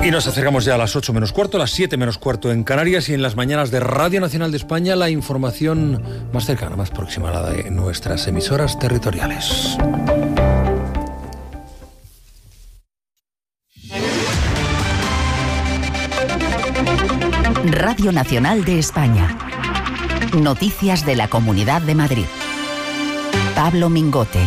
Y nos acercamos ya a las 8 menos cuarto, las 7 menos cuarto en Canarias, y en las mañanas de Radio Nacional de España la información más cercana, más próxima a la de nuestras emisoras territoriales. Radio Nacional de España. Noticias de la Comunidad de Madrid. Pablo Mingote.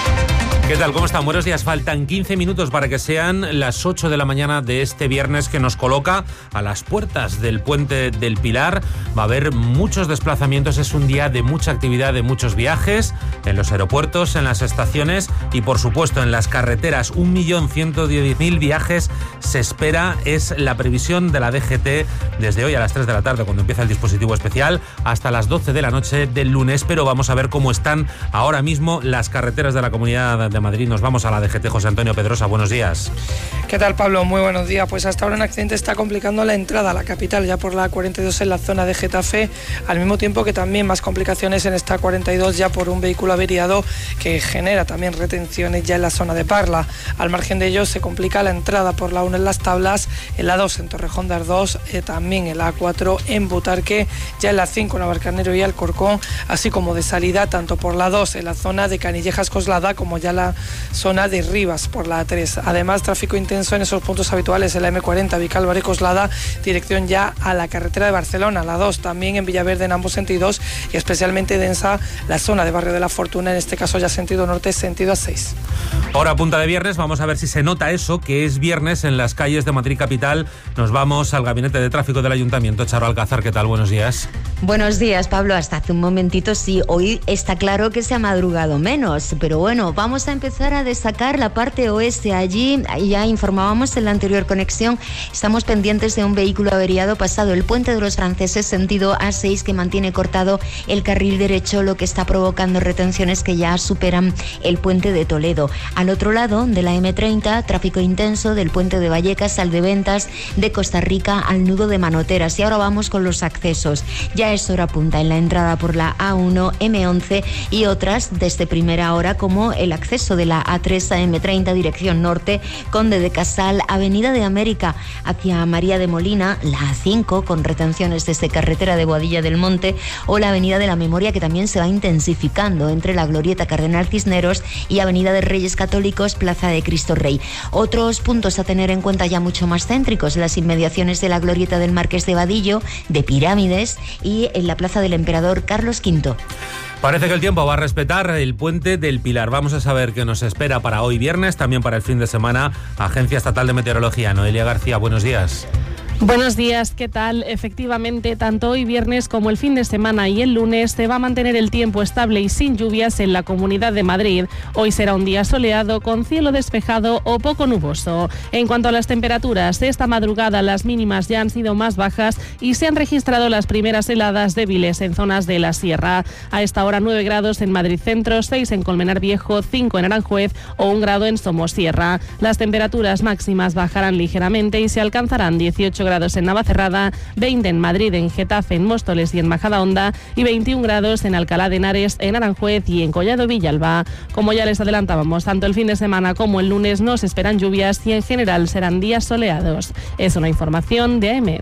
¿Qué tal? ¿Cómo están? Buenos días. Faltan 15 minutos para que sean las 8 de la mañana de este viernes, que nos coloca a las puertas del Puente del Pilar. Va a haber muchos desplazamientos, es un día de mucha actividad, de muchos viajes en los aeropuertos, en las estaciones y por supuesto en las carreteras. 1.110.000 viajes se espera, es la previsión de la DGT desde hoy a las 3 de la tarde, cuando empieza el dispositivo especial, hasta las 12 de la noche del lunes. Pero vamos a ver cómo están ahora mismo las carreteras de la Comunidad de Madrid. Nos vamos a la DGT. José Antonio Pedrosa, buenos días. ¿Qué tal, Pablo? Muy buenos días. Pues hasta ahora un accidente está complicando la entrada a la capital, ya por la 42 en la zona de Getafe, al mismo tiempo que también más complicaciones en esta 42 ya por un vehículo averiado que genera también retenciones ya en la zona de Parla. Al margen de ello se complica la entrada por la 1 en Las Tablas, en la 2 en Torrejón de Ardós, también en la 4 en Butarque, ya en la 5 en Navalcarnero y Alcorcón, así como de salida tanto por la 2 en la zona de Canillejas Coslada como ya la zona de Rivas por la 3. Además, tráfico intenso en esos puntos habituales en la M40 Vicálvaro y Coslada, dirección ya a la carretera de Barcelona, la 2 también en Villaverde en ambos sentidos, y especialmente densa la zona de Barrio de la Fortuna, en este caso ya sentido norte, sentido A6. Hora punta de viernes, vamos a ver si se nota eso, que es viernes en las calles de Madrid capital. Nos vamos al gabinete de tráfico del Ayuntamiento. Charo Alcázar, ¿qué tal? Buenos días. Buenos días, Pablo. Hasta hace un momentito sí, hoy está claro que se ha madrugado menos, pero bueno, vamos a empezar a destacar la parte oeste. Allí ya informábamos en la anterior conexión, estamos pendientes de un vehículo averiado pasado el Puente de los Franceses, sentido A6, que mantiene cortado el carril derecho, lo que está provocando retenciones que ya superan el Puente de Toledo. Al otro lado de la M30, tráfico intenso del Puente de Vallecas al de Ventas, de Costa Rica al nudo de Manoteras. Y ahora vamos con los accesos. Ya es hora punta en la entrada por la A1, M11 y otras desde primera hora, como el acceso de la A3 a M30 dirección norte, Conde de Casal, Avenida de América hacia María de Molina, la A5 con retenciones desde carretera de Boadilla del Monte, o la Avenida de la Memoria, que también se va intensificando entre la Glorieta Cardenal Cisneros y Avenida de Reyes Católicos, Plaza de Cristo Rey. Otros puntos a tener en cuenta ya mucho más céntricos, las inmediaciones de la Glorieta del Marqués de Vadillo, de Pirámides y en la Plaza del Emperador Carlos V. Parece que el tiempo va a respetar el Puente del Pilar. Vamos a saber qué nos espera para hoy viernes, también para el fin de semana. Agencia Estatal de Meteorología, Noelia García, buenos días. Buenos días, ¿qué tal? Efectivamente, tanto hoy viernes como el fin de semana y el lunes se va a mantener el tiempo estable y sin lluvias en la Comunidad de Madrid. Hoy será un día soleado con cielo despejado o poco nuboso. En cuanto a las temperaturas, esta madrugada las mínimas ya han sido más bajas y se han registrado las primeras heladas débiles en zonas de la sierra. A esta hora 9 grados en Madrid Centro, 6 en Colmenar Viejo, 5 en Aranjuez o 1 grado en Somosierra. Las temperaturas máximas bajarán ligeramente y se alcanzarán 18 grados en Navacerrada, 20 en Madrid, en Getafe, en Móstoles y en Majadahonda y 21 grados en Alcalá de Henares, en Aranjuez y en Collado Villalba. Como ya les adelantábamos, tanto el fin de semana como el lunes no se esperan lluvias y en general serán días soleados. Es una información de AEMET.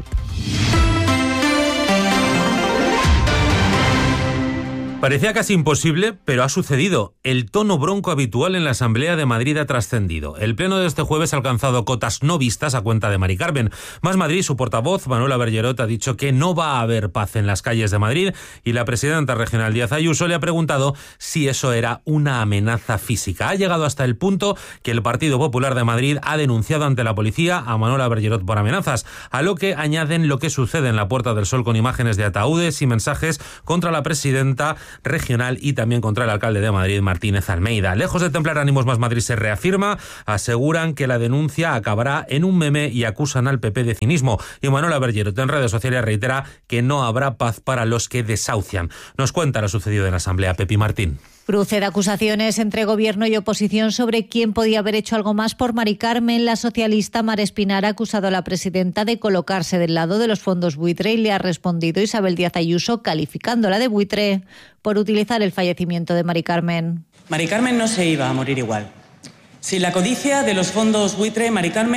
Parecía casi imposible, pero ha sucedido. El tono bronco habitual en la Asamblea de Madrid ha trascendido. El pleno de este jueves ha alcanzado cotas no vistas a cuenta de Mari Carmen. Más Madrid, su portavoz, Manuela Bergerot, ha dicho que no va a haber paz en las calles de Madrid y la presidenta regional Díaz Ayuso le ha preguntado si eso era una amenaza física. Ha llegado hasta el punto que el Partido Popular de Madrid ha denunciado ante la policía a Manuela Bergerot por amenazas, a lo que añaden lo que sucede en la Puerta del Sol con imágenes de ataúdes y mensajes contra la presidenta regional y también contra el alcalde de Madrid, Martínez Almeida. Lejos de templar ánimos, Más Madrid se reafirma, aseguran que la denuncia acabará en un meme y acusan al PP de cinismo. Y Manuela Bergerot en redes sociales reitera que no habrá paz para los que desahucian. Nos cuenta lo sucedido en la Asamblea, Pepi Martín. Cruce de acusaciones entre gobierno y oposición sobre quién podía haber hecho algo más por Mari Carmen. La socialista Mar Espinar ha acusado a la presidenta de colocarse del lado de los fondos buitre y le ha respondido Isabel Díaz Ayuso calificándola de buitre por utilizar el fallecimiento de Mari Carmen. Mari Carmen no se iba a morir igual. Sin la codicia de los fondos buitre, Mari Carmen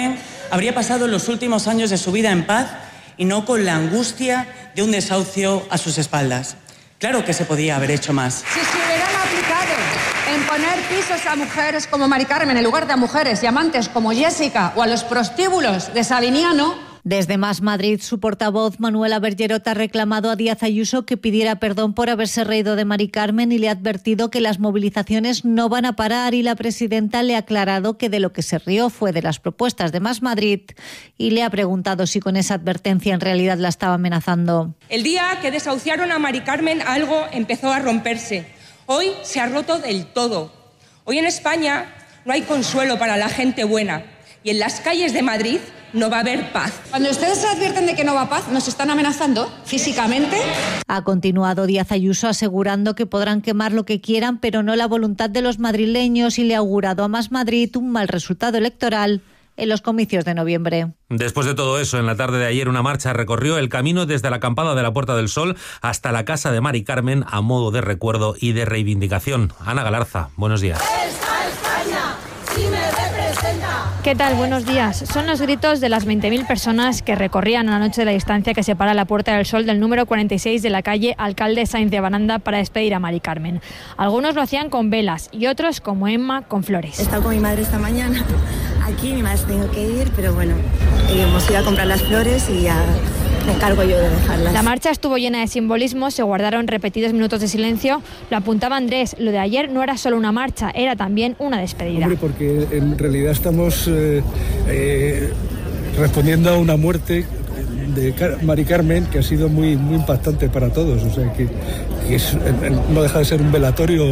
habría pasado los últimos años de su vida en paz y no con la angustia de un desahucio a sus espaldas. Claro que se podía haber hecho más. Si se hubieran aplicado en poner pisos a mujeres como Mari Carmen en lugar de a mujeres y amantes como Jessica o a los prostíbulos de Savignano. Desde Más Madrid, su portavoz Manuela Bergerot ha reclamado a Díaz Ayuso que pidiera perdón por haberse reído de Mari Carmen y le ha advertido que las movilizaciones no van a parar, y la presidenta le ha aclarado que de lo que se rió fue de las propuestas de Más Madrid y le ha preguntado si con esa advertencia en realidad la estaba amenazando. El día que desahuciaron a Mari Carmen algo empezó a romperse. Hoy se ha roto del todo. Hoy en España no hay consuelo para la gente buena y en las calles de Madrid no va a haber paz. Cuando ustedes se advierten de que no va paz, ¿nos están amenazando físicamente? Ha continuado Díaz Ayuso asegurando que podrán quemar lo que quieran, pero no la voluntad de los madrileños, y le ha augurado a Más Madrid un mal resultado electoral en los comicios de noviembre. Después de todo eso, en la tarde de ayer una marcha recorrió el camino desde la acampada de la Puerta del Sol hasta la casa de Mari Carmen a modo de recuerdo y de reivindicación. Ana Galarza, buenos días. ¿Qué tal? Buenos días. Son los gritos de las 20.000 personas que recorrían a la noche de la distancia que separa la Puerta del Sol del número 46 de la calle Alcalde Sáenz de Baranda para despedir a Mari Carmen. Algunos lo hacían con velas y otros, como Emma, con flores. He estado con mi madre esta mañana. Aquí mi madre se tengo que ir, pero bueno, hemos ido a comprar las flores y ya me encargo yo de dejarlas. La marcha estuvo llena de simbolismo, se guardaron repetidos minutos de silencio. Lo apuntaba Andrés, lo de ayer no era solo una marcha, era también una despedida. Hombre, porque en realidad estamos respondiendo a una muerte de Mari Carmen que ha sido muy impactante para todos. O sea, que no deja de ser un velatorio,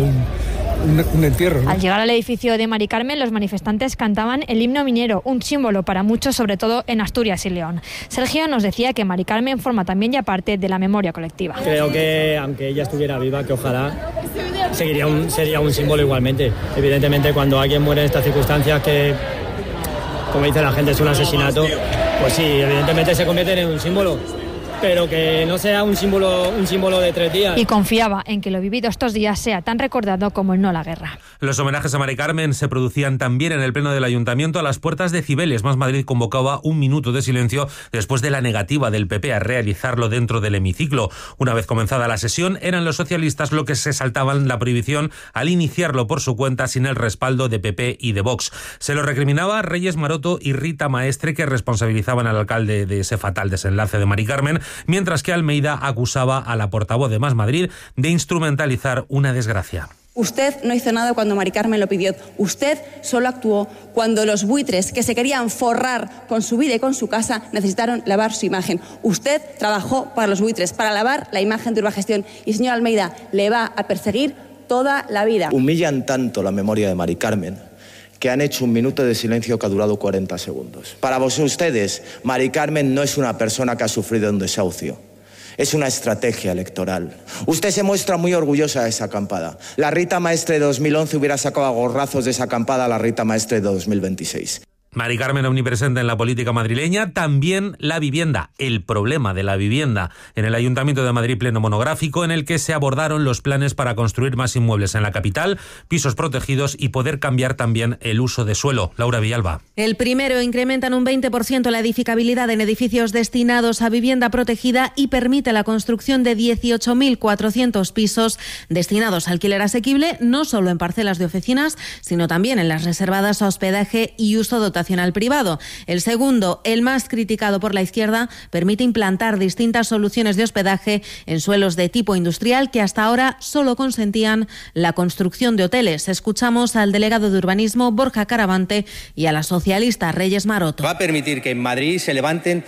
un entierro, ¿no? Al llegar al edificio de Mari Carmen, los manifestantes cantaban el himno minero, un símbolo para muchos, sobre todo en Asturias y León. Sergio nos decía que Mari Carmen forma también ya parte de la memoria colectiva. Creo que, aunque ella estuviera viva, que ojalá sería un símbolo igualmente. Evidentemente, cuando alguien muere en estas circunstancias, que, como dice la gente, es un asesinato, pues sí, evidentemente se convierte en un símbolo. Pero que no sea un símbolo de 3 días. Y confiaba en que lo vivido estos días sea tan recordado como el no a la guerra. Los homenajes a Mari Carmen se producían también en el pleno del Ayuntamiento a las puertas de Cibeles. Más Madrid convocaba un minuto de silencio después de la negativa del PP a realizarlo dentro del hemiciclo. Una vez comenzada la sesión, eran los socialistas los que se saltaban la prohibición al iniciarlo por su cuenta sin el respaldo de PP y de Vox. Se lo recriminaba Reyes Maroto y Rita Maestre, que responsabilizaban al alcalde de ese fatal desenlace de Mari Carmen, mientras que Almeida acusaba a la portavoz de Más Madrid de instrumentalizar una desgracia. Usted no hizo nada cuando Mari Carmen lo pidió. Usted solo actuó cuando los buitres que se querían forrar con su vida y con su casa necesitaron lavar su imagen. Usted trabajó para los buitres, para lavar la imagen de Urbagestión. Y, señor Almeida, le va a perseguir toda la vida. Humillan tanto la memoria de Mari Carmen que han hecho un minuto de silencio que ha durado 40 segundos. Para ustedes, Mari Carmen no es una persona que ha sufrido un desahucio. Es una estrategia electoral. Usted se muestra muy orgullosa de esa acampada. La Rita Maestre de 2011 hubiera sacado a gorrazos de esa acampada a la Rita Maestre de 2026. Mari Carmen omnipresente en la política madrileña, también la vivienda, el problema de la vivienda. En el Ayuntamiento de Madrid, pleno monográfico en el que se abordaron los planes para construir más inmuebles en la capital, pisos protegidos y poder cambiar también el uso de suelo. Laura Villalba. El primero incrementa en un 20% la edificabilidad en edificios destinados a vivienda protegida y permite la construcción de 18.400 pisos destinados a alquiler asequible, no solo en parcelas de oficinas, sino también en las reservadas a hospedaje y uso dotacional privado. El segundo, el más criticado por la izquierda, permite implantar distintas soluciones de hospedaje en suelos de tipo industrial que hasta ahora solo consentían la construcción de hoteles. Escuchamos al delegado de urbanismo, Borja Caravante, y a la socialista Reyes Maroto. Va a permitir que en Madrid se levanten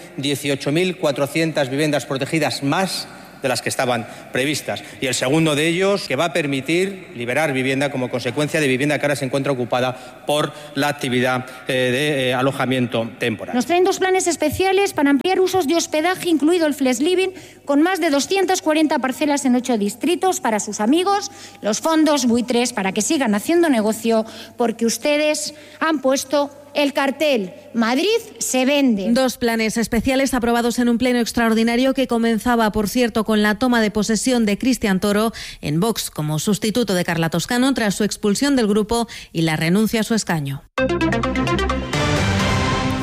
18.400 viviendas protegidas más de las que estaban previstas. Y el segundo de ellos, que va a permitir liberar vivienda como consecuencia de vivienda que ahora se encuentra ocupada por la actividad de alojamiento temporal. Nos traen 2 planes especiales para ampliar usos de hospedaje, incluido el Flex Living, con más de 240 parcelas en 8 distritos para sus amigos, los fondos buitres, para que sigan haciendo negocio, porque ustedes han puesto el cartel Madrid se vende. 2 planes especiales aprobados en un pleno extraordinario que comenzaba, por cierto, con la toma de posesión de Cristian Toro en Vox como sustituto de Carla Toscano tras su expulsión del grupo y la renuncia a su escaño.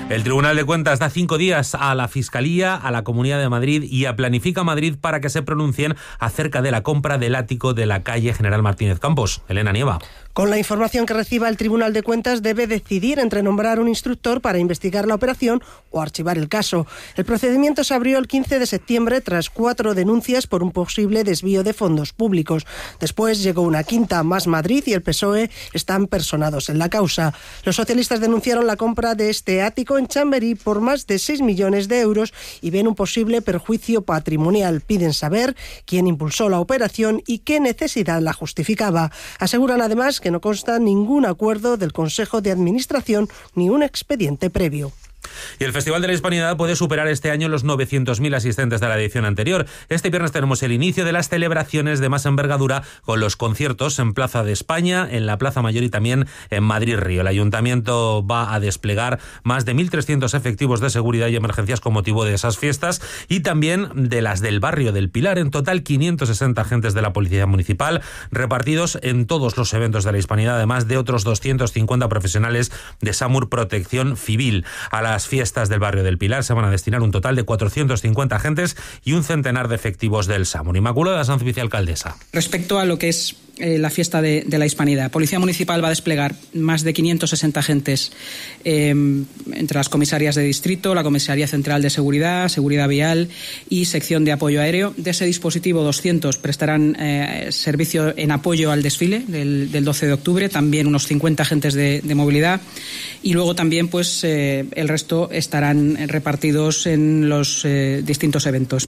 El Tribunal de Cuentas da 5 días a la Fiscalía, a la Comunidad de Madrid y a Planifica Madrid para que se pronuncien acerca de la compra del ático de la calle General Martínez Campos. Elena Nieva. Con la información que reciba, el Tribunal de Cuentas debe decidir entre nombrar un instructor para investigar la operación o archivar el caso. El procedimiento se abrió el 15 de septiembre tras 4 denuncias por un posible desvío de fondos públicos. Después llegó una quinta. Más Madrid y el PSOE están personados en la causa. Los socialistas denunciaron la compra de este ático en Chamberí por más de 6 millones de euros y ven un posible perjuicio patrimonial. Piden saber quién impulsó la operación y qué necesidad la justificaba. Aseguran además que no consta ningún acuerdo del Consejo de Administración ni un expediente previo. Y el Festival de la Hispanidad puede superar este año los 900.000 asistentes de la edición anterior. Este viernes tenemos el inicio de las celebraciones de más envergadura con los conciertos en Plaza de España, en la Plaza Mayor y también en Madrid-Río. El Ayuntamiento va a desplegar más de 1.300 efectivos de seguridad y emergencias con motivo de esas fiestas y también de las del barrio del Pilar. En total, 560 agentes de la Policía Municipal repartidos en todos los eventos de la Hispanidad, además de otros 250 profesionales de SAMUR Protección Civil. A las fiestas del barrio del Pilar se van a destinar un total de 450 agentes y un centenar de efectivos del SAMUR. Inmaculada Sanz, vicealcaldesa. Respecto a lo que es la fiesta de la Hispanidad, Policía Municipal va a desplegar más de 560 agentes entre las comisarias de distrito, la Comisaría Central de Seguridad, Seguridad Vial y Sección de Apoyo Aéreo. De ese dispositivo, 200 prestarán servicio en apoyo al desfile del 12 de octubre, también unos 50 agentes de movilidad y luego también pues el resto estarán repartidos en los distintos eventos.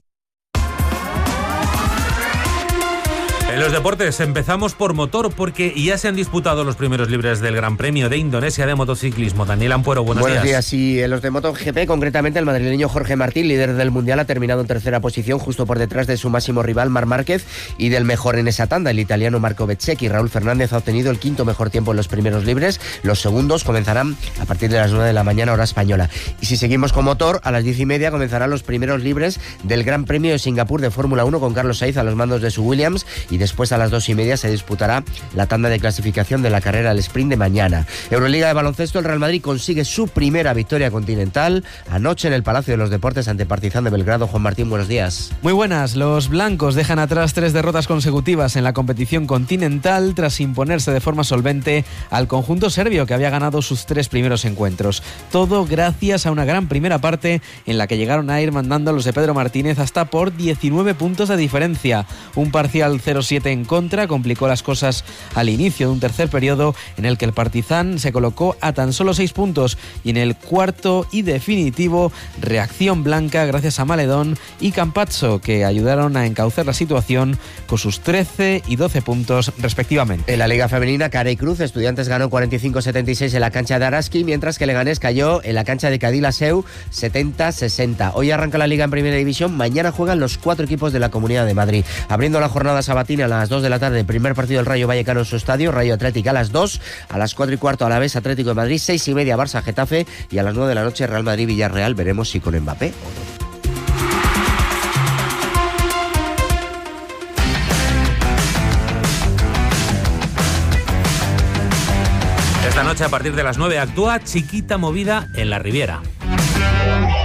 En los deportes empezamos por motor porque ya se han disputado los primeros libres del Gran Premio de Indonesia de motociclismo. Daniel Ampuero, buenos días. Y en los de MotoGP, concretamente el madrileño Jorge Martín, líder del Mundial, ha terminado en tercera posición, justo por detrás de su máximo rival Marc Márquez y del mejor en esa tanda, el italiano Marco Bezzecchi. Raúl Fernández ha obtenido el quinto mejor tiempo en los primeros libres. Los segundos comenzarán a partir de las 9 de la mañana, hora española. Y si seguimos con motor, a las 10:30 comenzarán los primeros libres del Gran Premio de Singapur de Fórmula 1 con Carlos Sainz a los mandos de su Williams y después a las 2:30 se disputará la tanda de clasificación de la carrera al sprint de mañana. Euroliga de baloncesto, el Real Madrid consigue su primera victoria continental anoche en el Palacio de los Deportes ante Partizan de Belgrado. Juan Martín, buenos días. Muy buenas. Los blancos dejan atrás 3 derrotas consecutivas en la competición continental tras imponerse de forma solvente al conjunto serbio que había ganado sus 3 primeros encuentros. Todo gracias a una gran primera parte en la que llegaron a ir mandando a los de Pedro Martínez hasta por 19 puntos de diferencia. Un parcial 0-7 en contra complicó las cosas al inicio de un tercer periodo en el que el Partizan se colocó a tan solo 6 puntos y en el cuarto y definitivo reacción blanca gracias a Maledón y Campazzo que ayudaron a encauzar la situación con sus 13 y 12 puntos respectivamente. En la Liga Femenina, Carey Cruz, Estudiantes ganó 45-76 en la cancha de Araski, mientras que Leganés cayó en la cancha de Cadillaceu 70-60. Hoy arranca la Liga en Primera División, mañana juegan los 4 equipos de la Comunidad de Madrid. Abriendo la jornada sabatina a las 2 de la tarde, primer partido del Rayo Vallecano en su estadio, Rayo Atlético a las 2, a las 4:15 Alavés Atlético de Madrid, 6:30 Barça Getafe y a las 9 de la noche Real Madrid Villarreal. Veremos si con Mbappé o no. Esta noche a partir de las 9 actúa Chiquita Movida en la Riviera.